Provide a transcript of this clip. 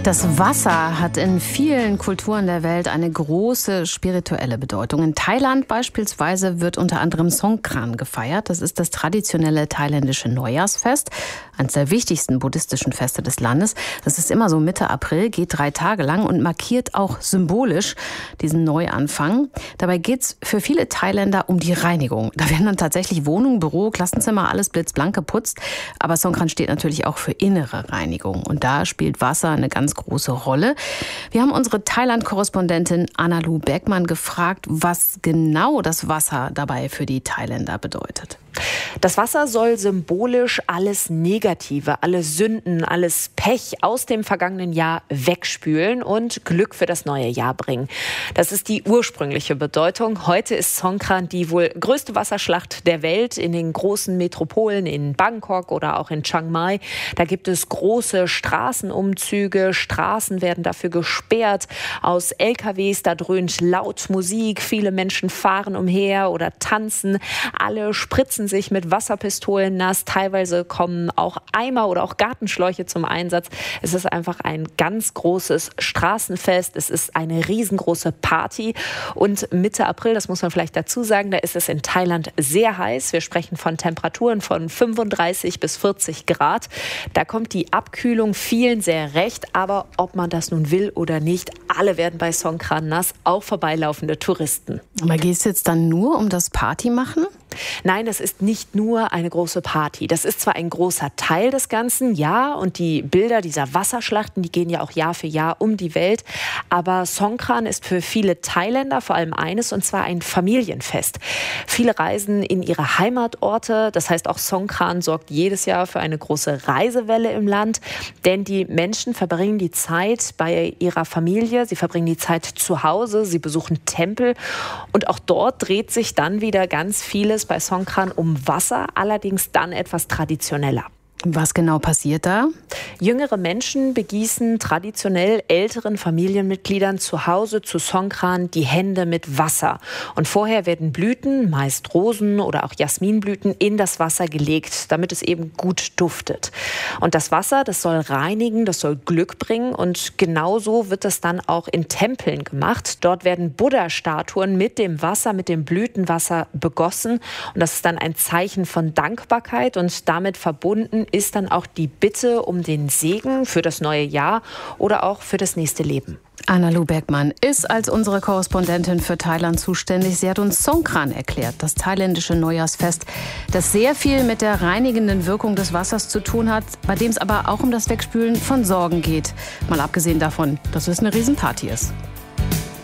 Das Wasser hat in vielen Kulturen der Welt eine große spirituelle Bedeutung. In Thailand beispielsweise wird unter anderem Songkran gefeiert. Das ist das traditionelle thailändische Neujahrsfest, eines der wichtigsten buddhistischen Feste des Landes. Das ist immer so Mitte April, geht 3 Tage lang und markiert auch symbolisch diesen Neuanfang. Dabei geht es für viele Thailänder um die Reinigung. Da werden dann tatsächlich Wohnung, Büro, Klassenzimmer, alles blitzblank geputzt. Aber Songkran steht natürlich auch für innere Reinigung. Und da spielt Wasser eine ganz große Rolle. Wir haben unsere Thailand-Korrespondentin Anna-Lu Bergmann gefragt, was genau das Wasser dabei für die Thailänder bedeutet. Das Wasser soll symbolisch alles Negative, alle Sünden, alles Pech aus dem vergangenen Jahr wegspülen und Glück für das neue Jahr bringen. Das ist die ursprüngliche Bedeutung. Heute ist Songkran die wohl größte Wasserschlacht der Welt in den großen Metropolen in Bangkok oder auch in Chiang Mai. Da gibt es große Straßenumzüge, Straßen werden dafür gesperrt aus LKWs, da dröhnt laut Musik, viele Menschen fahren umher oder tanzen, alle spritzen sich mit Wasserpistolen nass. Teilweise kommen auch Eimer oder auch Gartenschläuche zum Einsatz. Es ist einfach ein ganz großes Straßenfest. Es ist eine riesengroße Party. Und Mitte April, das muss man vielleicht dazu sagen, da ist es in Thailand sehr heiß. Wir sprechen von Temperaturen von 35 bis 40 Grad. Da kommt die Abkühlung vielen sehr recht. Aber ob man das nun will oder nicht, alle werden bei Songkran nass, auch vorbeilaufende Touristen. Aber geht es jetzt dann nur um das Partymachen? Nein, das ist nicht nur eine große Party. Das ist zwar ein großer Teil des Ganzen, ja, und die Bilder dieser Wasserschlachten, die gehen ja auch Jahr für Jahr um die Welt. Aber Songkran ist für viele Thailänder vor allem eines, und zwar ein Familienfest. Viele reisen in ihre Heimatorte. Das heißt, auch Songkran sorgt jedes Jahr für eine große Reisewelle im Land. Denn die Menschen verbringen die Zeit bei ihrer Familie, sie verbringen die Zeit zu Hause, sie besuchen Tempel. Und auch dort dreht sich dann wieder ganz vieles bei Songkran um Wasser, allerdings dann etwas traditioneller. Was genau passiert da? Jüngere Menschen begießen traditionell älteren Familienmitgliedern zu Hause zu Songkran die Hände mit Wasser. Und vorher werden Blüten, meist Rosen oder auch Jasminblüten, in das Wasser gelegt, damit es eben gut duftet. Und das Wasser, das soll reinigen, das soll Glück bringen. Und genauso wird das dann auch in Tempeln gemacht. Dort werden Buddha-Statuen mit dem Wasser, mit dem Blütenwasser begossen. Und das ist dann ein Zeichen von Dankbarkeit und damit verbunden ist dann auch die Bitte um den Segen für das neue Jahr oder auch für das nächste Leben. Anna-Lu Bergmann ist als unsere Korrespondentin für Thailand zuständig. Sie hat uns Songkran erklärt, das thailändische Neujahrsfest, das sehr viel mit der reinigenden Wirkung des Wassers zu tun hat, bei dem es aber auch um das Wegspülen von Sorgen geht. Mal abgesehen davon, dass es eine Riesenparty ist.